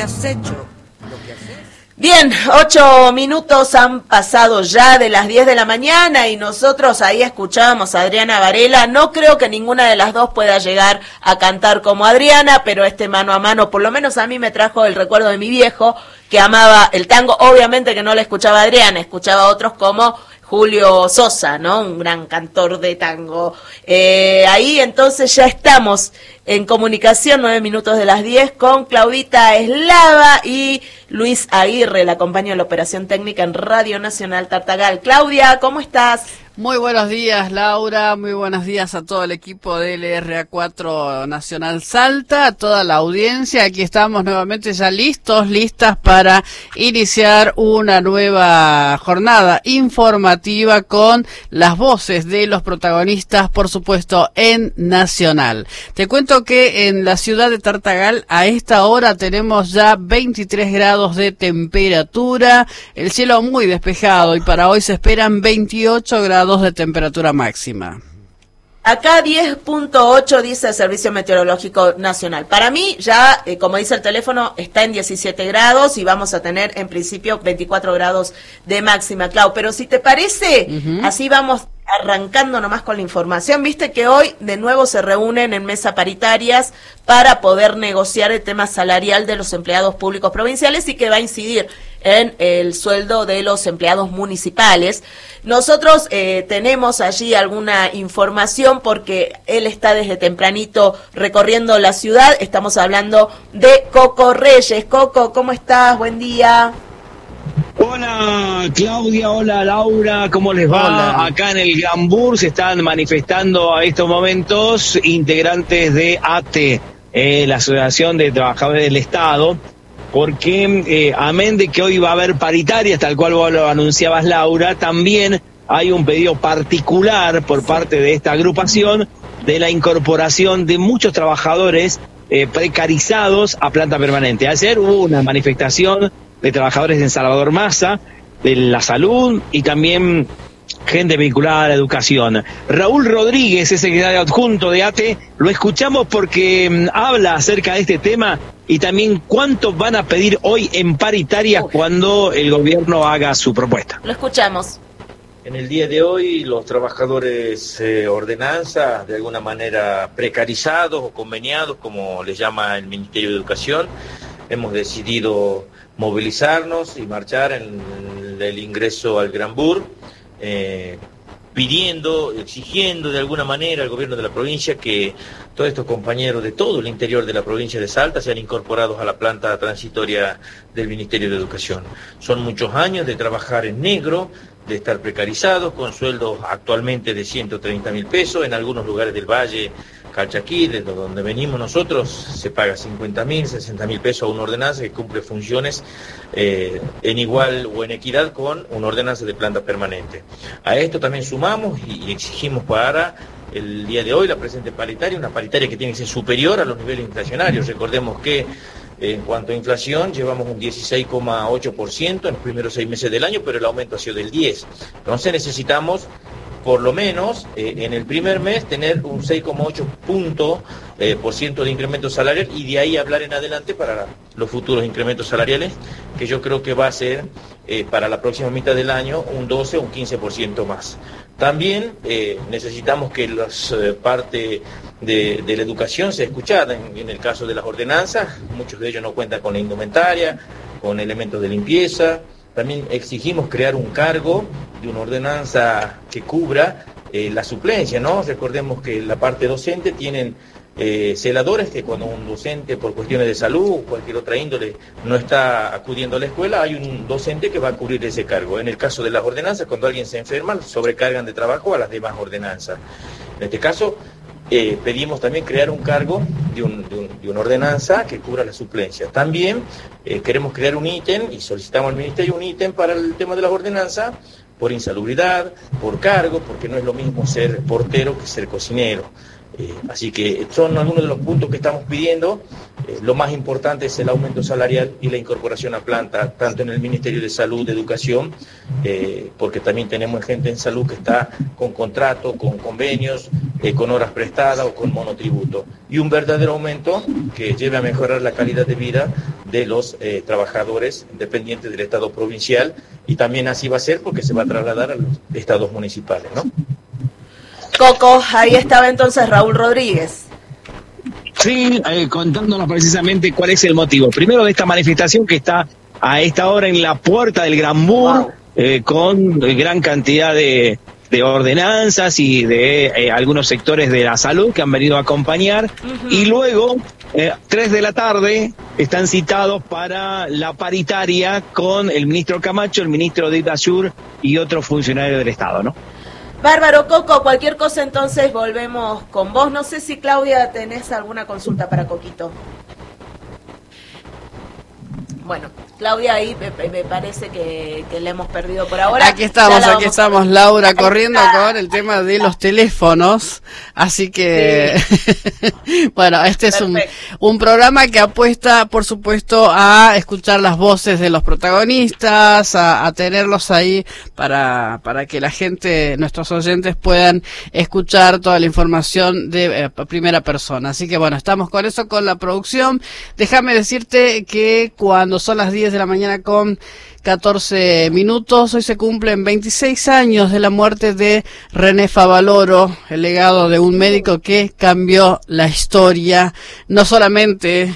has hecho, lo que haces. Bien, 8 minutos han pasado ya de las 10 de la mañana y nosotros ahí escuchábamos a Adriana Varela. No creo que ninguna de las dos pueda llegar a cantar como Adriana, pero este mano a mano, por lo menos a mí me trajo el recuerdo de mi viejo, que amaba el tango. Obviamente que no le escuchaba a Adriana, escuchaba a otros como Julio Sosa, ¿no? Un gran cantor de tango. Ahí entonces ya estamos en comunicación, 9 minutos de las 10, con Claudita Eslava y Luis Aguirre, la acompaña en la operación técnica en Radio Nacional Tartagal. Claudia, ¿cómo estás? Muy buenos días, Laura, muy buenos días a todo el equipo de LRA4 Nacional Salta, a toda la audiencia. Aquí estamos nuevamente ya listas para iniciar una nueva jornada informativa con las voces de los protagonistas, por supuesto, en Nacional. Te cuento que en la ciudad de Tartagal a esta hora tenemos ya 23 grados de temperatura, el cielo muy despejado y para hoy se esperan 28 grados de temperatura máxima. Acá 10.8 dice el Servicio Meteorológico Nacional. Para mí ya, como dice el teléfono, está en 17 grados y vamos a tener en principio 24 grados de máxima, Clau. Pero si te parece, así vamos arrancando nomás con la información. Viste que hoy de nuevo se reúnen en mesa paritarias para poder negociar el tema salarial de los empleados públicos provinciales y que va a incidir en el sueldo de los empleados municipales. Nosotros tenemos allí alguna información porque él está desde tempranito recorriendo la ciudad. Estamos hablando de Coco Reyes. Coco, ¿cómo estás? Buen día. Hola Claudia, hola Laura, ¿cómo les va? Hola. Acá en el Gambur se están manifestando a estos momentos integrantes de ATE, la Asociación de Trabajadores del Estado, porque amén de que hoy va a haber paritarias, tal cual vos lo anunciabas, Laura, también hay un pedido particular por parte de esta agrupación de la incorporación de muchos trabajadores precarizados a planta permanente. Ayer hubo una manifestación de trabajadores en Salvador Massa, de la salud y también gente vinculada a la educación. Raúl Rodríguez es secretario adjunto de ATE, lo escuchamos porque habla acerca de este tema y también cuánto van a pedir hoy en paritarias cuando el gobierno haga su propuesta. Lo escuchamos. En el día de hoy los trabajadores ordenanza, de alguna manera precarizados o conveniados, como les llama el Ministerio de Educación, hemos decidido movilizarnos y marchar en el ingreso al Granbur, pidiendo, exigiendo de alguna manera al gobierno de la provincia que todos estos compañeros de todo el interior de la provincia de Salta sean incorporados a la planta transitoria del Ministerio de Educación. Son muchos años de trabajar en negro, de estar precarizados, con sueldos actualmente de 130.000 pesos, en algunos lugares del Valle, Calchaquí, de donde venimos nosotros, se paga 50.000, 60.000 pesos a una ordenanza que cumple funciones en igual o en equidad con una ordenanza de planta permanente. A esto también sumamos y exigimos para el día de hoy la presente paritaria, una paritaria que tiene que ser superior a los niveles inflacionarios. Recordemos que en cuanto a inflación, llevamos un 16,8% en los primeros 6 meses del año, pero el aumento ha sido del 10%. Entonces necesitamos, por lo menos, en el primer mes, tener un 6,8% de incremento salarial y de ahí hablar en adelante para los futuros incrementos salariales, que yo creo que va a ser para la próxima mitad del año un 12 o un 15% más. También necesitamos que las parte de la educación sea escuchada. En el caso de las ordenanzas, muchos de ellos no cuentan con la indumentaria, con elementos de limpieza. También exigimos crear un cargo de una ordenanza que cubra la suplencia, ¿no? Recordemos que la parte docente tienen celadores que cuando un docente por cuestiones de salud o cualquier otra índole no está acudiendo a la escuela, hay un docente que va a cubrir ese cargo. En el caso de las ordenanzas, cuando alguien se enferma, sobrecargan de trabajo a las demás ordenanzas. En este caso, pedimos también crear un cargo de una ordenanza que cubra la suplencia. También queremos crear un ítem y solicitamos al Ministerio un ítem para el tema de las ordenanzas por insalubridad, por cargo, porque no es lo mismo ser portero que ser cocinero. Así que son algunos de los puntos que estamos pidiendo. Lo más importante es el aumento salarial y la incorporación a planta, tanto en el Ministerio de Salud, de Educación, porque también tenemos gente en salud que está con contrato, con convenios, con horas prestadas o con monotributo. Y un verdadero aumento que lleve a mejorar la calidad de vida de los trabajadores dependientes del Estado provincial, y también así va a ser porque se va a trasladar a los estados municipales, ¿no? Coco, ahí estaba entonces Raúl Rodríguez. Sí, contándonos precisamente cuál es el motivo. Primero, de esta manifestación que está a esta hora en la puerta del Granbur, con gran cantidad de ordenanzas y de algunos sectores de la salud que han venido a acompañar. Y luego, 3 de la tarde, están citados para la paritaria con el ministro Camacho, el ministro de Itasur y otros funcionarios del Estado, ¿no? Bárbaro, Coco, cualquier cosa entonces volvemos con vos. No sé si Claudia tenés alguna consulta para Coquito. Bueno, Claudia ahí me parece que la hemos perdido por ahora. Aquí estamos, Laura, corriendo con el tema de los teléfonos. Así que, sí. Bueno, este es un programa que apuesta, por supuesto, a escuchar las voces de los protagonistas, a tenerlos ahí para que la gente, nuestros oyentes, puedan escuchar toda la información de primera persona. Así que, bueno, estamos con eso, con la producción. Déjame decirte que cuando son las 10 de la mañana con 14 minutos, hoy se cumplen 26 años de la muerte de René Favaloro, el legado de un médico que cambió la historia, no solamente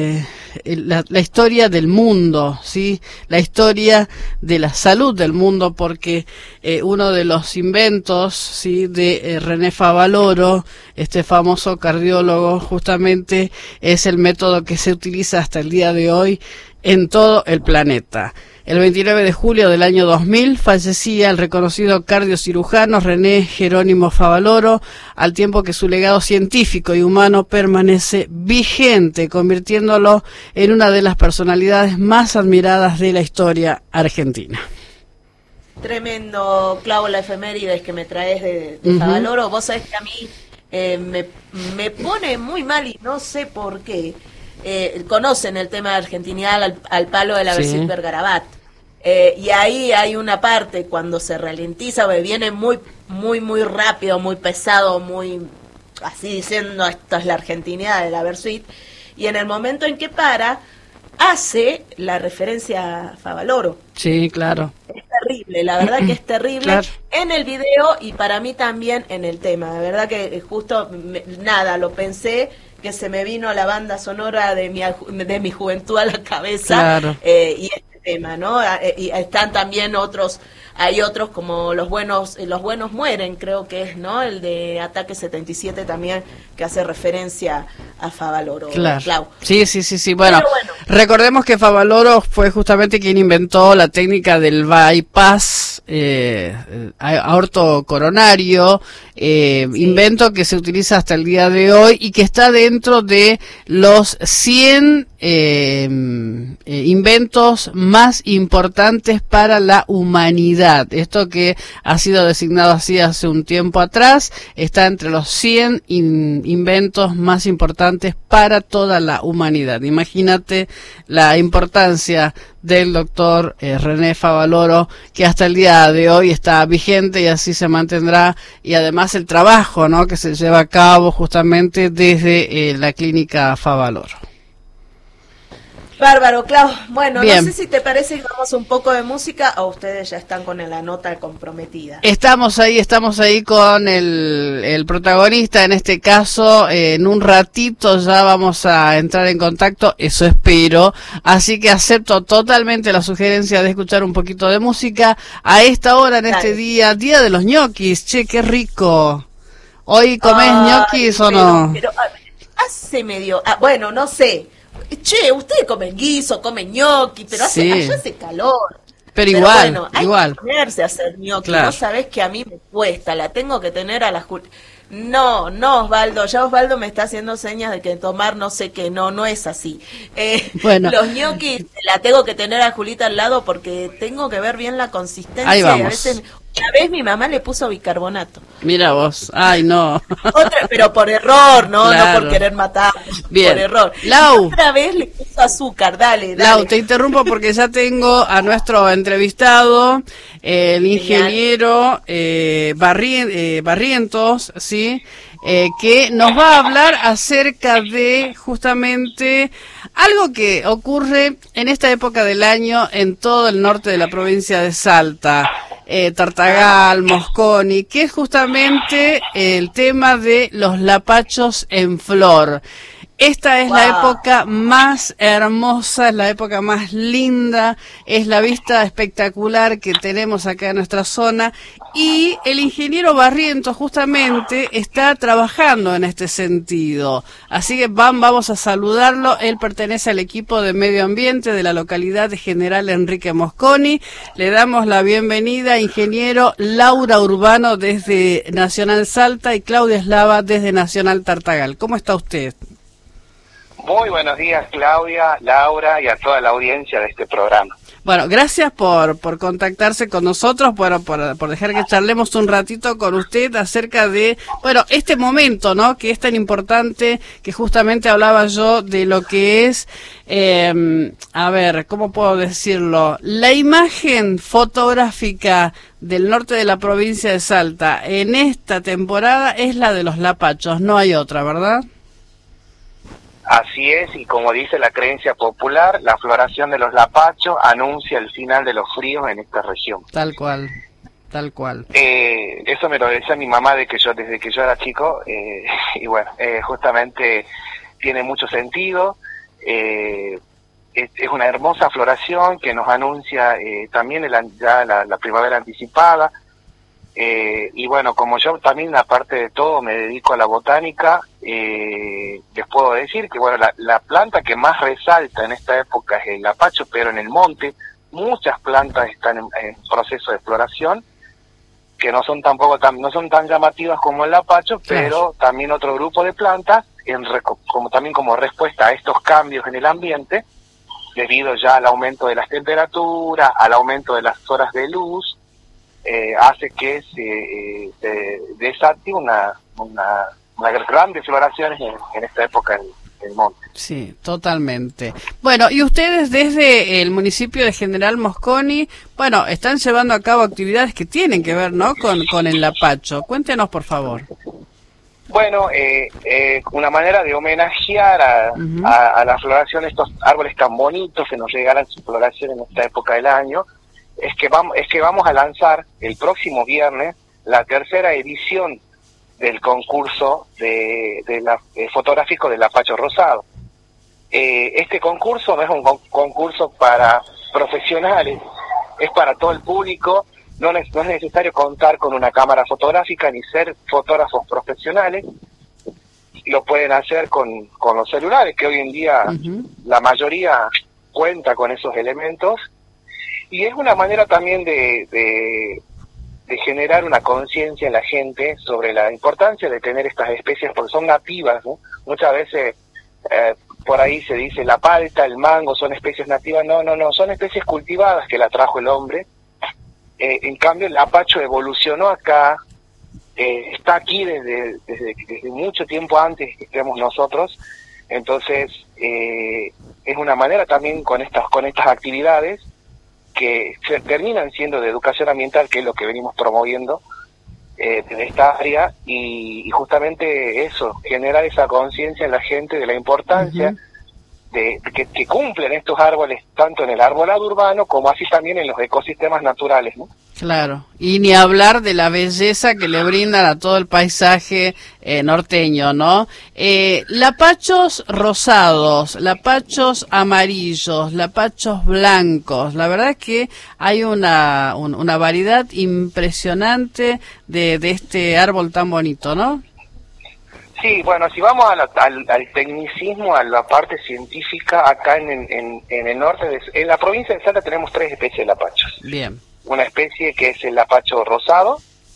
la historia del mundo, ¿sí? La historia de la salud del mundo, porque uno de los inventos, ¿sí?, de René Favaloro, este famoso cardiólogo, justamente es el método que se utiliza hasta el día de hoy en todo el planeta. El 29 de julio del año 2000 fallecía el reconocido cardiocirujano René Jerónimo Favaloro, al tiempo que su legado científico y humano permanece vigente, convirtiéndolo en una de las personalidades más admiradas de la historia argentina. Tremendo, Clau, la efemérides que me traes de Favaloro. Vos sabés que a mí me pone muy mal y no sé por qué. Conocen el tema de argentinidad al palo de la Bercit Vergarabat. Y ahí hay una parte cuando se ralentiza, viene muy rápido, muy pesado, muy así diciendo esto es la argentinidad de la Bercit, y en el momento en que para hace la referencia a Favaloro. Sí, claro. Es terrible, la verdad que es terrible, claro, en el video y para mí también en el tema. De verdad que justo lo pensé, que se me vino la banda sonora de mi juventud a la cabeza, claro. Y este tema, ¿no? Y están también hay otros como Los buenos mueren, creo que es, ¿no? El de Ataque 77 también, que hace referencia a Favaloro. Claro. Clau. Sí. Bueno, recordemos que Favaloro fue justamente quien inventó la técnica del bypass aorto coronario, sí, invento que se utiliza hasta el día de hoy y que está dentro de los 100 inventos más importantes para la humanidad. Esto que ha sido designado así hace un tiempo atrás, está entre los 100 inventos más importantes para toda la humanidad. Imagínate la importancia del doctor René Favaloro, que hasta el día de hoy está vigente y así se mantendrá, y además el trabajo, ¿no?, que se lleva a cabo justamente desde la clínica Favaloro. Bárbaro, Clau. Bueno, bien, no sé si te parece que vamos un poco de música o ustedes ya están con la nota comprometida. Estamos ahí con el protagonista, en este caso, en un ratito ya vamos a entrar en contacto, eso espero, así que acepto totalmente la sugerencia de escuchar un poquito de música a esta hora, en este día de los ñoquis. Che, qué rico. ¿Hoy comés ñoquis o no? Pero hace medio, bueno, no sé. Che, ustedes comen guiso, comen ñoqui, pero allá hace calor. Pero igual, bueno, hay que ponerse a hacer ñoqui. Claro. Vos sabés que a mí me cuesta, la tengo que tener a la No, Osvaldo, ya Osvaldo me está haciendo señas de que tomar no sé qué, no es así. Bueno. Los ñoquis la tengo que tener a Julita al lado porque tengo que ver bien la consistencia. Ahí vamos. Y a veces Una vez mi mamá le puso bicarbonato. Mira vos, ay no. Pero por error, ¿no? Claro. No por querer matar, Bien. por error. Lau. Otra vez le puso azúcar, dale. Lau, te interrumpo porque ya tengo a nuestro entrevistado, el ingeniero Barrientos, ¿sí? Que nos va a hablar acerca de justamente algo que ocurre en esta época del año en todo el norte de la provincia de Salta, Tartagal, Mosconi, que es justamente el tema de los lapachos en flor. Esta es la época más hermosa, es la época más linda, es la vista espectacular que tenemos acá en nuestra zona y el ingeniero Barrientos justamente está trabajando en este sentido. Así que vamos a saludarlo. Él pertenece al equipo de medio ambiente de la localidad de General Enrique Mosconi. Le damos la bienvenida, ingeniero Laura Urbano desde Nacional Salta y Claudia Eslava desde Nacional Tartagal. ¿Cómo está usted? Muy buenos días, Claudia, Laura y a toda la audiencia de este programa. Bueno, gracias por contactarse con nosotros, bueno, por dejar que charlemos un ratito con usted acerca de, bueno, este momento, ¿no? Que es tan importante, que justamente hablaba yo de lo que es, a ver, ¿cómo puedo decirlo? La imagen fotográfica del norte de la provincia de Salta en esta temporada es la de los lapachos, no hay otra, ¿verdad? Así es, y como dice la creencia popular, la floración de los lapachos anuncia el final de los fríos en esta región. Tal cual, tal cual. Eso me lo decía mi mamá desde que yo era chico, y bueno, justamente tiene mucho sentido. Es una hermosa floración que nos anuncia también ya la primavera anticipada. Y bueno, como yo también, aparte de todo, me dedico a la botánica, les puedo decir que bueno, la planta que más resalta en esta época es el lapacho, pero en el monte muchas plantas están en proceso de floración, que no son tan llamativas como el lapacho, pero también otro grupo de plantas, como respuesta a estos cambios en el ambiente, debido ya al aumento de las temperaturas, al aumento de las horas de luz, hace que se desate unas grandes floraciones en esta época en el monte. Sí, totalmente. Bueno, y ustedes desde el municipio de General Mosconi, bueno, están llevando a cabo actividades que tienen que ver, ¿no?, con el lapacho. Cuéntenos, por favor. Bueno, una manera de homenajear a la floración de estos árboles tan bonitos que nos regalan su floración en esta época del año, es que vamos a lanzar el próximo viernes la tercera edición del concurso fotográfico del lapacho rosado. Este concurso no es un concurso para profesionales, es para todo el público. No es necesario contar con una cámara fotográfica ni ser fotógrafos profesionales. Lo pueden hacer con los celulares, que hoy en día la mayoría cuenta con esos elementos. Y es una manera también de generar una conciencia en la gente sobre la importancia de tener estas especies, porque son nativas, ¿no? Muchas veces por ahí se dice la palta, el mango, son especies nativas. No, son especies cultivadas que la trajo el hombre. En cambio, el lapacho evolucionó acá, está aquí desde mucho tiempo antes que estemos nosotros. Entonces, es una manera también con estas actividades que se terminan siendo de educación ambiental, que es lo que venimos promoviendo en esta área, y justamente eso, generar esa conciencia en la gente de la importancia de que cumplen estos árboles tanto en el arbolado urbano como así también en los ecosistemas naturales, ¿no? Claro, y ni hablar de la belleza que le brindan a todo el paisaje norteño, ¿no? Lapachos rosados, lapachos amarillos, lapachos blancos. La verdad es que hay una variedad impresionante de este árbol tan bonito, ¿no? Sí, bueno, si vamos al tecnicismo, a la parte científica, acá en el norte, en la provincia de Salta tenemos 3 especies de lapachos. Bien. Una especie que es el lapacho rosado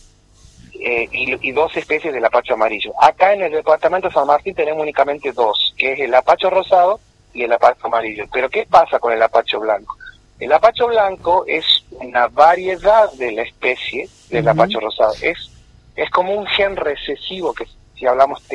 y 2 especies de lapacho amarillo. Acá en el departamento de San Martín tenemos únicamente 2, que es el lapacho rosado y el lapacho amarillo. Pero ¿qué pasa con el lapacho blanco? El lapacho blanco es una variedad de la especie del lapacho rosado. Es como un gen recesivo que, si hablamos